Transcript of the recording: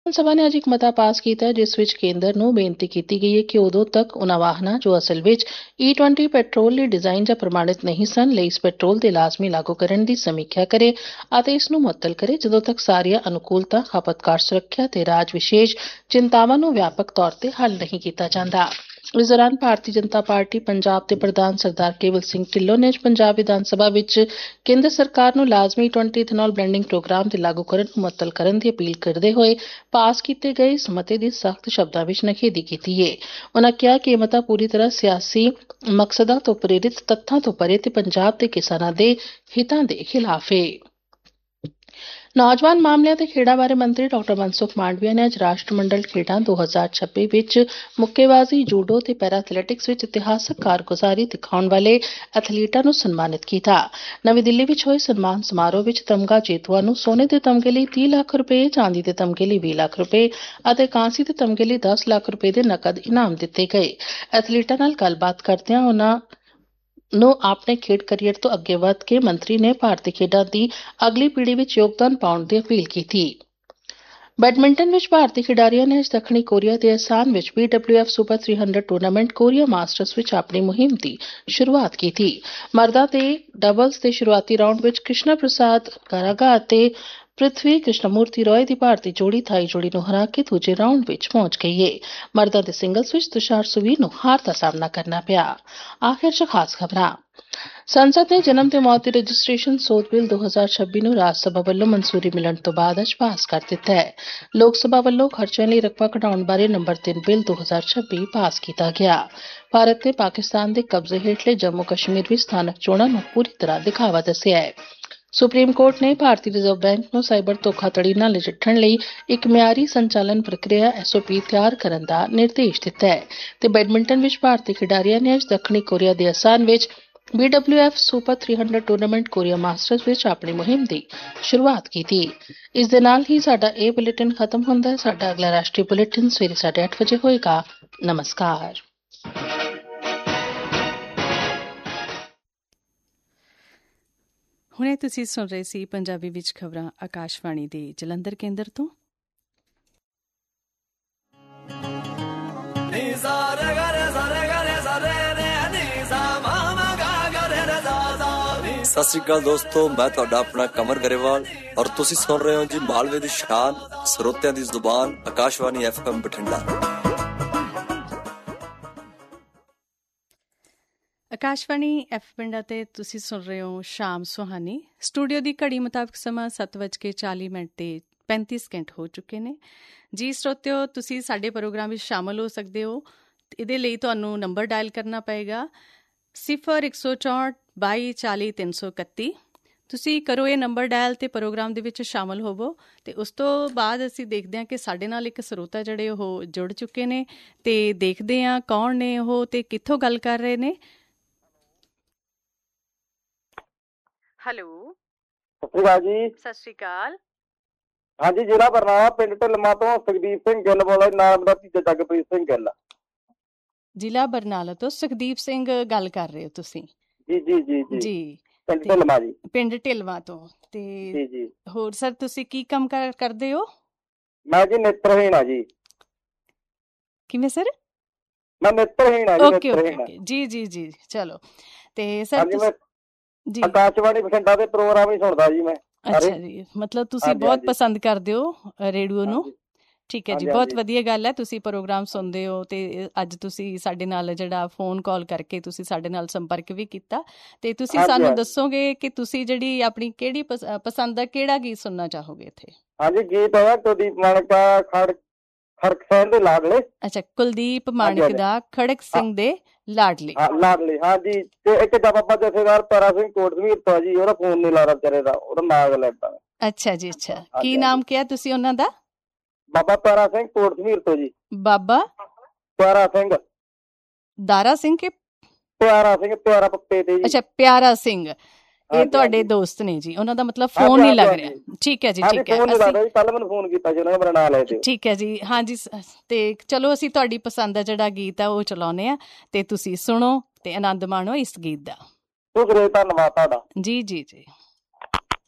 ਵਿਧਾਨ ਸਭਾ ਨੇ ਅੱਜ ਇੱਕ ਮਤਾ ਪਾਸ ਕੀਤਾ ਜਿਸ ਵਿੱਚ ਕੇਂਦਰ ਨੂੰ ਬੇਨਤੀ ਕੀਤੀ ਗਈ ਹੈ ਕਿ ਉਦੋਂ ਤੱਕ ਉਨ੍ਹਾਂ ਵਾਹਨਾਂ ਜੋ ਅਸਲ ਵਿੱਚ E20 ਪੈਟਰੋਲ ਲਈ ਡਿਜ਼ਾਈਨ ਜਾਂ ਪ੍ਰਮਾਣਿਤ ਨਹੀਂ ਸਨ ਲਈ ਇਸ ਪੈਟਰੋਲ ਦੇ ਲਾਜ਼ਮੀ ਲਾਗੂ ਕਰਨ ਦੀ ਸਮੀਖਿਆ ਕਰੇ ਅਤੇ ਇਸ ਨੂੰ ਮੁਅੱਤਲ ਕਰੇ ਜਦੋਂ ਤੱਕ ਸਾਰੀਆਂ ਅਨੁਕੂਲਤਾ, ਖਪਤਕਾਰ ਸੁਰੱਖਿਆ ਤੇ ਰਾਜ ਵਿਸ਼ੇਸ਼ ਚਿੰਤਾਵਾਂ ਨੂੰ ਵਿਆਪਕ ਤੌਰ ਤੇ ਹੱਲ ਨਹੀਂ ਕੀਤਾ ਜਾਂਦਾ। ਇਸ ਦੌਰਾਨ ਭਾਰਤੀ ਜਨਤਾ ਪਾਰਟੀ ਪੰਜਾਬ ਦੇ ਪ੍ਰਧਾਨ ਸਰਦਾਰ ਕੇਵਲ ਸਿੰਘ ਢਿੱਲੋਂ ਨੇ ਅੱਜ ਪੰਜਾਬ ਵਿਧਾਨ ਸਭਾ ਵਿੱਚ ਕੇਂਦਰ ਸਰਕਾਰ ਨੂੰ ਲਾਜ਼ਮੀ E20 ਇਥਨੋਲ ਬਲੈਂਡਿੰਗ ਪ੍ਰੋਗਰਾਮ ਦੇ ਲਾਗੂ ਕਰਨ ਨੂੰ ਮੁਅੱਤਲ ਕਰਨ ਦੀ ਅਪੀਲ ਕਰਦੇ ਹੋਏ ਪਾਸ ਕੀਤੇ ਗਏ ਇਸ ਮਤੇ ਦੀ ਸਖਤ ਸ਼ਬਦਾਂ ਵਿੱਚ ਨਿਖੇਧੀ ਕੀਤੀ ਹੈ। ਉਨ੍ਹਾਂ ਕਿਹਾ ਕਿ ਇਹ ਮਤਾ ਪੂਰੀ ਤਰ੍ਹਾਂ ਸਿਆਸੀ ਮਕਸਦਾਂ ਤੋਂ ਪ੍ਰੇਰਿਤ ਤੱਥਾਂ ਤੋਂ ਪਰੇ ਤੇ ਪੰਜਾਬ ਦੇ ਕਿਸਾਨਾਂ ਦੇ ਹਿੱਤਾਂ ਦੇ ਖਿਲਾਫ ਹੈ। ਨੌਜਵਾਨ ਮਾਮਲਿਆਂ ਤੇ ਖੇਡਾਂ ਬਾਰੇ ਮੰਤਰੀ ਡਾਕਟਰ ਮਨਸੁਖ ਮਾਂਡਵੀਆ ਨੇ ਅੱਜ ਰਾਸ਼ਟਰਮੰਡਲ ਖੇਡਾਂ 2026 ਵਿੱਚ ਮੁੱਕੇਬਾਜ਼ੀ, ਜੂਡੋ ਤੇ ਪੈਰਾ ਐਥਲੈਟਿਕਸ ਵਿੱਚ ਇਤਿਹਾਸਕ ਕਾਰਗੁਜ਼ਾਰੀ ਦਿਖਾਉਣ ਵਾਲੇ ਐਥਲੀਟਾਂ ਨੂੰ ਸਨਮਾਨਿਤ ਕੀਤਾ। ਨਵੀਂ ਦਿੱਲੀ ਵਿੱਚ ਹੋਏ ਸਨਮਾਨ ਸਮਾਰੋਹ ਵਿੱਚ ਤਮਗਾ ਜੇਤੂਆਂ ਨੂੰ ਸੋਨੇ ਦੇ ਤਮਗੇ ਲਈ 30 ਲੱਖ ਰੁਪਏ, ਚਾਂਦੀ ਦੇ ਤਮਗੇ ਲਈ 20 ਲੱਖ ਰੁਪਏ ਅਤੇ ਕਾਂਸੀ ਦੇ ਤਮਗੇ ਲਈ 10 ਲੱਖ ਰੁਪਏ ਦੇ ਨਕਦ ਇਨਾਮ ਦਿੱਤੇ ਗਏ। ਐਥਲੀਟਾਂ ਨਾਲ ਗੱਲਬਾਤ ਕਰਦਿਆਂ ਉਨ੍ਹਾਂ ਨੂੰ ਆਪਣੇ ਖੇਡ ਕਰੀਅਰ ਤੋਂ ਅੱਗੇ ਵਧ ਕੇ ਮੰਤਰੀ ਨੇ ਭਾਰਤੀ ਖੇਡਾਂ ਦੀ ਅਗਲੀ ਪੀੜ੍ਹੀ ਵਿੱਚ ਯੋਗਦਾਨ ਪਾਉਣ ਦੀ ਅਪੀਲ ਕੀਤੀ। ਬੈਡਮਿੰਟਨ ਵਿੱਚ ਭਾਰਤੀ ਖਿਡਾਰੀਆਂ ਨੇ ਅੱਜ ਦੱਖਣੀ ਕੋਰੀਆ ਦੇ ਅਸਾਨ ਵਿੱਚ BWF super 300 tournament Korea masters ਵਿੱਚ ਆਪਣੀ ਮੁਹਿੰਮ ਦੀ ਸ਼ੁਰੂਆਤ ਕੀਤੀ। ਮਰਦਾਂ ਦੇ ਡਬਲਜ਼ ਦੇ ਸ਼ੁਰੂਆਤੀ ਰਾਊਂਡ ਵਿੱਚ ਕ੍ਰਿਸ਼ਨਾ ਪ੍ਰਸਾਦ ਗਾਰਾਗਾ ਅਤੇ ਪ੍ਰਿਥਵੀ ਕ੍ਰਿਸ਼ਨਮੂਰਤੀ ਰॉय ਦੀ ਭਾਰਤੀ ਜੋੜੀ ਥਾਈ ਜੋੜੀ ਨੂੰ ਹਰਾ ਕੇ ਦੂਜੇ ਰਾਊਂਡ ਵਿੱਚ ਪਹੁੰਚ ਗਈ ਹੈ। ਮਰਦਾਂ ਦੇ ਸਿੰਗਲਜ਼ ਵਿੱਚ ਤੁਸ਼ਾਰ ਸੁਵੀਰ ਨੂੰ ਹਾਰ ਦਾ ਸਾਹਮਣਾ ਕਰਨਾ ਪਿਆ। ਆਖਿਰ 'ਚ ਖਾਸ ਖਬਰਾਂ। ਸੰਸਦ ਨੇ ਜਨਮ ਤੇ ਮੌਤ ਦੀ ਰਜਿਸਟ੍ਰੇਸ਼ਨ ਸੋਧ ਬਿੱਲ 2026 ਨੂੰ ਰਾਜ ਸਭਾ ਵੱਲੋਂ ਮਨਜ਼ੂਰੀ ਮਿਲਣ ਤੋਂ ਬਾਅਦ ਅੱਜ ਪਾਸ ਕਰ ਦਿੱਤਾ ਹੈ। ਲੋਕ ਸਭਾ ਵੱਲੋਂ ਖਰਚਿਆਂ ਲਈ ਰਕਬਾ ਘਟਾਉਣ ਬਾਰੇ ਨੰਬਰ 3 ਬਿੱਲ 2026 ਪਾਸ ਕੀਤਾ ਗਿਆ। ਭਾਰਤ ਨੇ ਪਾਕਿਸਤਾਨ ਦੇ ਕਬਜ਼ੇ ਹੇਠਲੇ ਜੰਮੂ ਕਸ਼ਮੀਰ ਵਿੱਚ ਸਥਾਨਕ ਚੋਣਾਂ ਨੂੰ ਪੂਰੀ ਤਰ੍ਹਾਂ ਦਿਖਾਵਾ ਦੱਸਿਆ ਹੈ। ਸੁਪਰੀਮ ਕੋਰਟ ਨੇ ਭਾਰਤੀ ਰਿਜ਼ਰਵ ਬੈਂਕ ਨੂੰ ਸਾਈਬਰ ਧੋਖਾਧੜੀ ਨਾਲ ਨਜਿੱਠਣ ਲਈ ਇੱਕ ਮਿਆਰੀ ਸੰਚਾਲਨ ਪ੍ਰਕਿਰਿਆ SOP ਤਿਆਰ ਕਰਨ ਦਾ ਨਿਰਦੇਸ਼ ਦਿੱਤਾ ਹੈ ਤੇ ਬੈਡਮਿੰਟਨ ਵਿੱਚ ਭਾਰਤੀ ਖਿਡਾਰੀਆਂ ਨੇ ਅੱਜ ਦੱਖਣੀ ਕੋਰੀਆ ਦੇ ਅਸਾਨ ਵਿੱਚ BWF super 300 tournament Korea masters ਵਿੱਚ ਆਪਣੀ ਮੁਹਿੰਮ ਦੀ ਸ਼ੁਰੂਆਤ ਕੀਤੀ। ਇਸ ਦੇ ਨਾਲ ਹੀ ਸਾਡਾ ਇਹ ਬੁਲੇਟਿਨ ਖਤਮ ਹੁੰਦਾ ਹੈ। ਸਾਡਾ ਅਗਲਾ ਰਾਸ਼ਟਰੀ ਬੁਲੇਟਿਨ ਸਵੇਰੇ 8:30 ਵਜੇ ਹੋਏਗਾ। ਨਮਸਕਾਰ। ਹੁਣੇ ਤੁਸੀਂ ਸੁਣ ਰਹੇ ਸੀ ਪੰਜਾਬੀ ਵਿੱਚ ਖਬਰਾਂ ਆਕਾਸ਼ਵਾਣੀ ਦੇ ਜਲੰਧਰ ਕੇਂਦਰ ਤੋਂ। ਸਤਿ ਸ਼੍ਰੀ ਅਕਾਲ ਦੋਸਤੋ, ਮੈਂ ਤੁਹਾਡਾ ਆਪਣਾ ਕਮਰ ਗਰੇਵਾਲ ਔਰ ਤੁਸੀਂ ਸੁਣ ਰਹੇ ਹੋ ਜੀ ਮਾਲਵੇ ਦੀ ਸ਼ਾਨ, ਸਰੋਤਿਆਂ ਦੀ ਜ਼ੁਬਾਨ, ਆਕਾਸ਼ਵਾਣੀ FM ਬਠਿੰਡਾ। ਆਕਾਸ਼ਵਾਣੀ ਪਿੰਡਾ ਤੇ ਤੁਸੀਂ ਸੁਣ ਰਹੇ ਹੋ ਸ਼ਾਮ ਸੁਹਾਨੀ। ਸਟੂਡੀਓ ਦੀ ਘੜੀ ਮੁਤਾਬਕ ਸਮਾਂ 7:40 ਤੇ 35 ਹੋ ਚੁੱਕੇ ਨੇ। ਜੀ ਸਰੋਤਿਓ, ਤੁਸੀਂ ਸਾਡੇ ਪ੍ਰੋਗਰਾਮ ਵਿੱਚ ਸ਼ਾਮਲ ਹੋ ਸਕਦੇ ਹੋ। ਇਹਦੇ ਲਈ ਤੁਹਾਨੂੰ ਨੰਬਰ ਡਾਇਲ ਕਰਨਾ ਪਏਗਾ 0164 22 40 331। ਤੁਸੀਂ ਕਰੋ ਇਹ ਨੰਬਰ ਡਾਇਲ ਤੇ ਪ੍ਰੋਗਰਾਮ ਦੇ ਵਿੱਚ ਸ਼ਾਮਲ ਹੋਵੋ ਤੇ ਉਸ ਤੋਂ ਬਾਅਦ ਅਸੀਂ ਦੇਖਦੇ ਹਾਂ ਕਿ ਸਾਡੇ ਨਾਲ ਇੱਕ ਸਰੋਤਾ ਜਿਹੜੇ ਉਹ ਜੁੜ ਚੁੱਕੇ ਨੇ ਤੇ ਦੇਖਦੇ ਹਾਂ ਕੌਣ ਨੇ ਉਹ ਤੇ ਕਿੱਥੋਂ ਗੱਲ ਕਰ ਰਹੇ ਨੇ। ਹੈਲੋ, ਸਤਿ ਸ਼੍ਰੀ ਅਕਾਲ ਜੀ। ਸਤਿ ਸ਼੍ਰੀ ਅਕਾਲ। ਹਾਂਜੀ, ਜ਼ਿਲ੍ਹਾ ਬਰਨਾਲਾ, ਪਿੰਡ ਢਿੱਲਵਾਂ ਤੋਂ ਸੁਖਦੀਪ ਸਿੰਘ ਗਿੱਲ ਬੋਲਦਾ। ਨਾਮ ਦਾ ਤੀਜਾ ਜਗਪ੍ਰੀਤ ਸਿੰਘ ਗਿੱਲ। ਜ਼ਿਲ੍ਹਾ ਬਰਨਾਲਾ ਤੋਂ ਸੁਖਦੀਪ ਸਿੰਘ ਗੱਲ ਕਰ ਰਹੇ ਹੋ ਤੁਸੀਂ? ਜੀ ਜੀ ਜੀ ਜੀ ਜੀ, ਪਿੰਡ ਢਿੱਲਵਾਂ ਜੀ। ਪਿੰਡ ਢਿੱਲਵਾਂ ਤੋਂ। ਤੇ ਜੀ ਜੀ, ਹੋਰ ਸਰ ਤੁਸੀਂ ਕੀ ਕੰਮ ਕਰਦੇ ਹੋ? ਮੈਂ ਜੀ ਨੇਤਰਹੀਣ ਆ ਜੀ। ਕਿਵੇਂ ਸਰ? ਮੈਂ ਨੇਤਰਹੀਣ ਆ ਜੀ। ਓਕੇ ਓਕੇ, ਜੀ ਜੀ ਜੀ, ਚਲੋ। ਤੇ ਸਰ ਜੀ ਆਕਾਸ਼ਵਾਣੀ ਬਠਿੰਡਾ ਦੇ ਪ੍ਰੋਗਰਾਮ ਹੀ ਸੁਣਦਾ ਜੀ ਮੈਂ। ਅੱਛਾ ਜੀ, ਮਤਲਬ ਤੁਸੀਂ ਬਹੁਤ ਪਸੰਦ ਕਰਦੇ ਹੋ ਰੇਡੀਓ ਨੂੰ। ਠੀਕ ਹੈ ਜੀ, ਬਹੁਤ ਵਧੀਆ ਗੱਲ ਹੈ, ਤੁਸੀਂ ਪ੍ਰੋਗਰਾਮ ਸੁਣਦੇ ਹੋ ਤੇ ਅੱਜ ਤੁਸੀਂ ਸਾਡੇ ਨਾਲ ਜਿਹੜਾ ਫੋਨ ਕਾਲ ਕਰਕੇ ਤੁਸੀਂ ਸਾਡੇ ਨਾਲ ਸੰਪਰਕ ਵੀ ਕੀਤਾ ਤੇ ਤੁਸੀਂ ਸਾਨੂੰ ਦੱਸੋਗੇ ਕਿ ਤੁਸੀਂ ਜਿਹੜੀ ਆਪਣੀ ਕਿਹੜੀ ਪਸੰਦ ਦਾ ਕਿਹੜਾ ਗੀਤ ਸੁਣਨਾ ਚਾਹੋਗੇ ਇੱਥੇ? ਹਾਂਜੀ, ਗੀਤ ਹੈ ਕੁਲਦੀਪ ਮਾਣਕ ਦਾ ਖੜਕ ਸਿੰਘ ਦੇ ਲਾਡਲੇ। ਅੱਛਾ, ਕੁਲਦੀਪ ਮਾਣਕ ਦਾ ਖੜਕ ਸਿੰਘ ਦੇ ਲਾਡਲੇ। ਲਾਡਲੇ, ਹਾਂਜੀ। ਤੇ ਇੱਕ ਬਾਬਾ ਜਥੇਦਾਰ ਤਾਰਾ ਸਿੰਘ ਕੋਟਸਮੀਰ ਤੋਂ ਜੀ, ਉਹਦਾ ਫੋਨ ਨੀ ਲੱਗਦਾ ਵਿਚਾਰੇ ਦਾ, ਉਹਦਾ ਨਾਗ ਲੈਂਦਾ। ਅੱਛਾ ਜੀ, ਅੱਛਾ। ਕੀ ਨਾਮ ਕਿਹਾ ਤੁਸੀਂ ਉਹਨਾਂ ਦਾ? ਬਾਬਾ ਤਾਰਾ ਸਿੰਘ ਕੋਟਸਮੀਰ ਤੋਂ ਜੀ। ਬਾਬਾ ਤਾਰਾ ਸਿੰਘ, ਦਾਰਾ ਸਿੰਘ ਕੇ ਪਿਆਰਾ ਸਿੰਘ, ਪਿਆਰਾ ਪੱਪੇ ਤੇ ਜੀ। ਅੱਛਾ, ਪਿਆਰਾ ਸਿੰਘ। ਇਹ ਤੁਹਾਡੇ ਦੋਸਤ ਨੇ ਜੀ, ਉਹਨਾਂ ਦਾ ਮਤਲਬ ਫੋਨ ਨਹੀਂ ਲੱਗ ਰਿਹਾ। ਠੀਕ ਹੈ ਜੀ, ਠੀਕ ਹੈ। ਕੱਲ ਮੈਨੂੰ ਫੋਨ ਕੀਤਾ ਜੀ ਉਹਨਾਂ ਨੇ, ਮੇਰਾ ਨਾਂ ਲੈ ਦਿਓ। ਠੀਕ ਹੈ ਜੀ, ਹਾਂਜੀ। ਤੇ ਚਲੋ ਅਸੀਂ ਤੁਹਾਡੀ ਪਸੰਦ ਦਾ ਜਿਹੜਾ ਗੀਤ ਆ ਉਹ ਚਲਾਉਂਦੇ ਆ ਤੇ ਤੁਸੀਂ ਸੁਣੋ ਤੇ ਆਨੰਦ ਮਾਣੋ ਇਸ ਗੀਤ ਦਾ। ਧੰਨਵਾਦ ਤੁਹਾਡਾ। ਜੀ ਜੀ ਜੀ।